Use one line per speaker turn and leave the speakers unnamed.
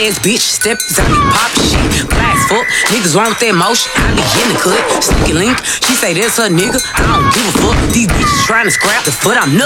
ass bitch, step out me pop shit. Fly as fuck, niggas want that motion. I be in the cut, sticky link. She say that's her nigga, I don't give a fuck. These bitches tryna scrap the foot, I'm nuts.